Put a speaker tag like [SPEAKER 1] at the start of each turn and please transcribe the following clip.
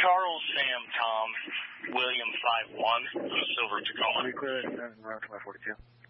[SPEAKER 1] Charles, Sam, Tom, William 5-1, Silver Tacoma.
[SPEAKER 2] Clear, around 42.